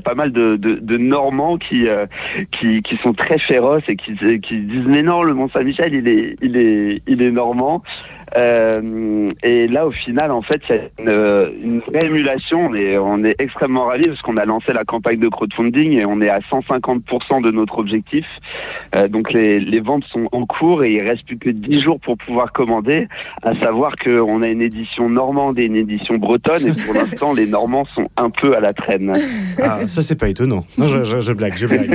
pas mal de Normands qui sont très féroces et qui disent mais non, le Mont-Saint-Michel il est normand. Et là, au final, en fait, il y a une vraie émulation. On est extrêmement ravis parce qu'on a lancé la campagne de crowdfunding et on est à 150% de notre objectif. Donc les ventes sont en cours et il reste plus que 10 jours pour pouvoir commander. À savoir qu'on a une édition normande et une édition bretonne et pour l'instant, les Normands sont un peu à la traîne. Ah, ça, c'est pas étonnant. Non, je blague.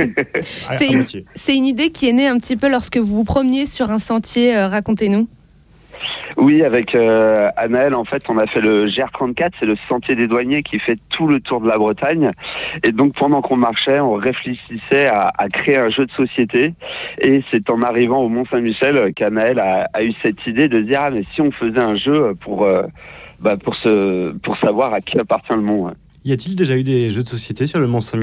C'est une idée qui est née un petit peu lorsque vous vous promeniez sur un sentier. Racontez-nous. Oui, avec Anaël, en fait, on a fait le GR34, c'est le sentier des douaniers qui fait tout le tour de la Bretagne. Et donc, pendant qu'on marchait, on réfléchissait à créer un jeu de société. Et c'est en arrivant au Mont-Saint-Michel qu'Anaël a eu cette idée de dire « Ah, mais si on faisait un jeu pour savoir à qui appartient le mont ». Y a-t-il déjà eu des jeux de société sur le Mont-Saint-Michel ?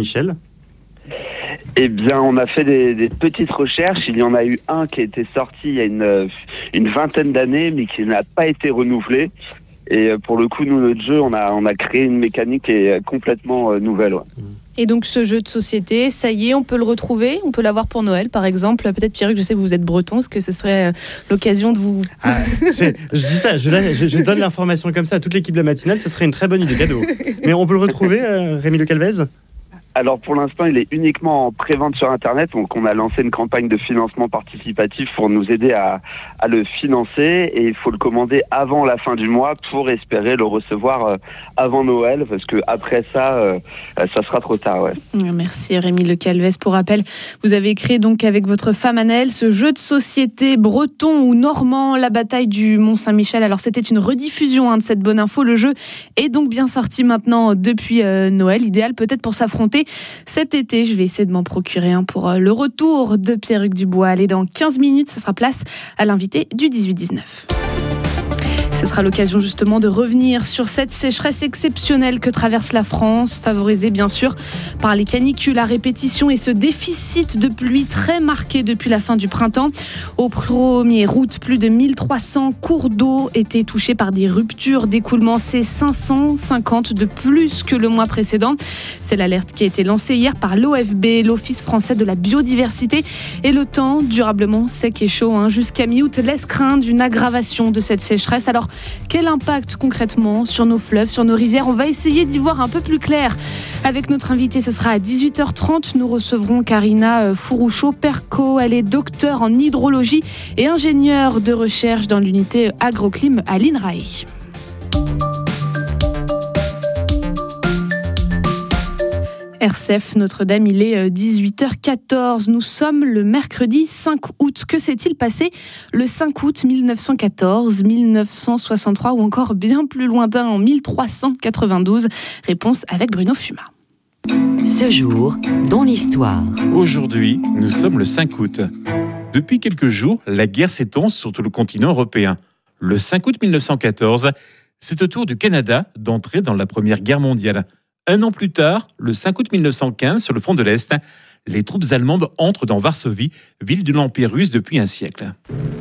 Eh bien, on a fait des petites recherches. Il y en a eu un qui a été sorti il y a une vingtaine d'années, mais qui n'a pas été renouvelé. Et pour le coup, nous, notre jeu, on a créé une mécanique qui est complètement nouvelle. Ouais. Et donc, ce jeu de société, ça y est, on peut le retrouver. On peut l'avoir pour Noël, par exemple. Peut-être, Pierruc, je sais que vous êtes breton. Est-ce que ce serait l'occasion de vous... Je dis ça, je donne l'information comme ça à toute l'équipe de la matinale. Ce serait une très bonne idée cadeau. Mais on peut le retrouver, Rémi Le Calvez ? Alors pour l'instant, il est uniquement en pré-vente sur Internet. Donc on a lancé une campagne de financement participatif pour nous aider à le financer. Et il faut le commander avant la fin du mois pour espérer le recevoir avant Noël. Parce que après ça sera trop tard. Ouais. Merci Rémi Le Calvez. Pour rappel, vous avez créé donc avec votre femme Anaël ce jeu de société breton ou normand, la bataille du Mont-Saint-Michel. Alors c'était une rediffusion de cette bonne info. Le jeu est donc bien sorti maintenant depuis Noël. Idéal peut-être pour s'affronter cet été. Je vais essayer de m'en procurer un pour le retour de Pierruc Dubois. Allez, dans 15 minutes, ce sera place à l'invité du 18-19. Ce sera l'occasion justement de revenir sur cette sécheresse exceptionnelle que traverse la France, favorisée bien sûr par les canicules à répétition et ce déficit de pluie très marqué depuis la fin du printemps. Au 1er août, plus de 1300 cours d'eau étaient touchés par des ruptures d'écoulement. C'est 550 de plus que le mois précédent. C'est l'alerte qui a été lancée hier par l'OFB, l'Office français de la biodiversité. Et le temps durablement sec et chaud jusqu'à mi-août laisse craindre une aggravation de cette sécheresse. Alors, quel impact concrètement sur nos fleuves, sur nos rivières ? On va essayer d'y voir un peu plus clair. Avec notre invitée, ce sera à 18h30. Nous recevrons Karina Fourouchot-Perco. Elle est docteure en hydrologie et ingénieure de recherche dans l'unité agroclim à l'INRAE. RCF Notre-Dame, il est 18h14. Nous sommes le mercredi 5 août. Que s'est-il passé le 5 août 1914, 1963 ou encore bien plus lointain en 1392 ? Réponse avec Bruno Fuma. Ce jour, dans l'histoire. Aujourd'hui, nous sommes le 5 août. Depuis quelques jours, la guerre s'étend sur tout le continent européen. Le 5 août 1914, c'est au tour du Canada d'entrer dans la Première Guerre mondiale. Un an plus tard, le 5 août 1915, sur le front de l'Est, les troupes allemandes entrent dans Varsovie, ville de l'Empire russe depuis un siècle.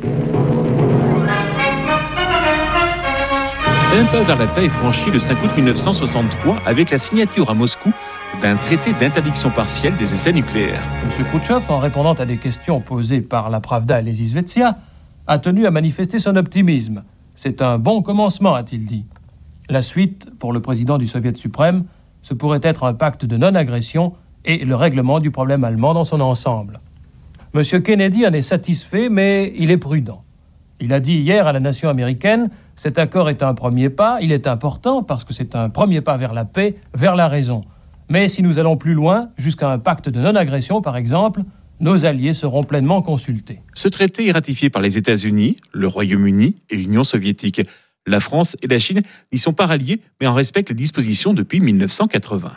Un pas vers la paix est franchi le 5 août 1963 avec la signature à Moscou d'un traité d'interdiction partielle des essais nucléaires. M. Khrouchtchev, en répondant à des questions posées par la Pravda et les Izvestia, a tenu à manifester son optimisme. C'est un bon commencement, a-t-il dit. La suite, pour le président du Soviet suprême, ce pourrait être un pacte de non-agression et le règlement du problème allemand dans son ensemble. M. Kennedy en est satisfait, mais il est prudent. Il a dit hier à la nation américaine, cet accord est un premier pas, il est important parce que c'est un premier pas vers la paix, vers la raison. Mais si nous allons plus loin, jusqu'à un pacte de non-agression par exemple, nos alliés seront pleinement consultés. Ce traité est ratifié par les États-Unis, le Royaume-Uni et l'Union soviétique. La France et la Chine n'y sont pas ralliées, mais en respectent les dispositions depuis 1980.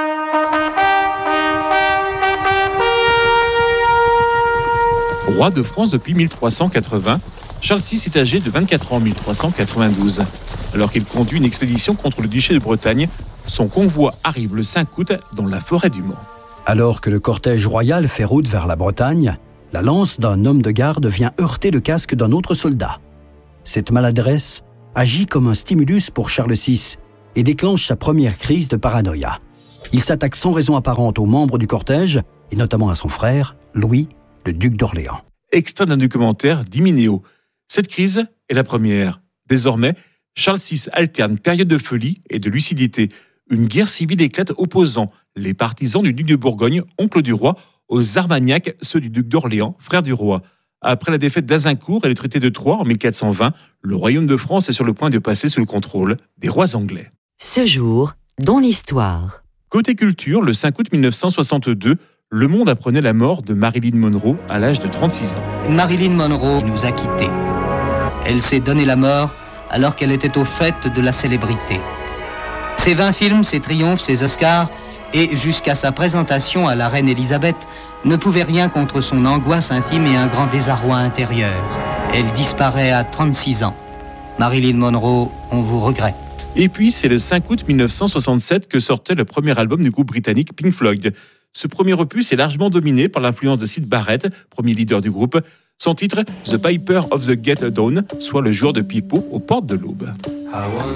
Roi de France depuis 1380, Charles VI est âgé de 24 ans en 1392. Alors qu'il conduit une expédition contre le duché de Bretagne, son convoi arrive le 5 août dans la forêt du Mans. Alors que le cortège royal fait route vers la Bretagne, la lance d'un homme de garde vient heurter le casque d'un autre soldat. Cette maladresse agit comme un stimulus pour Charles VI et déclenche sa première crise de paranoïa. Il s'attaque sans raison apparente aux membres du cortège, et notamment à son frère, Louis, le duc d'Orléans. Extrait d'un documentaire d'Imineo. Cette crise est la première. Désormais, Charles VI alterne période de folie et de lucidité. Une guerre civile éclate opposant les partisans du duc de Bourgogne, oncle du roi, aux Armagnacs, ceux du duc d'Orléans, frère du roi. Après la défaite d'Azincourt et le traité de Troyes en 1420, le royaume de France est sur le point de passer sous le contrôle des rois anglais. Ce jour, dans l'histoire. Côté culture, le 5 août 1962, le monde apprenait la mort de Marilyn Monroe à l'âge de 36 ans. Marilyn Monroe nous a quittés. Elle s'est donné la mort alors qu'elle était au fait de la célébrité. Ses 20 films, ses triomphes, ses Oscars, et jusqu'à sa présentation à la reine Elisabeth, ne pouvaient rien contre son angoisse intime et un grand désarroi intérieur. Elle disparaît à 36 ans. Marilyn Monroe, on vous regrette. Et puis, c'est le 5 août 1967 que sortait le premier album du groupe britannique Pink Floyd. Ce premier opus est largement dominé par l'influence de Syd Barrett, premier leader du groupe. Son titre, The Piper of the Gate Dawn, soit le joueur de pipeau aux portes de l'aube.